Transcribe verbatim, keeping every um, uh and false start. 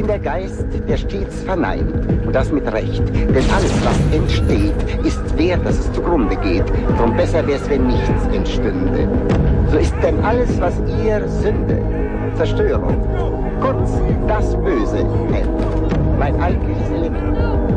der Geist, der stets verneint, und das mit Recht. Denn alles, was entsteht, ist wert, dass es zugrunde geht. Drum besser wär's, wenn nichts entstünde. So ist denn alles, was ihr Sünde, Zerstörung, kurz das Böse nennt, mein eigentliches Element.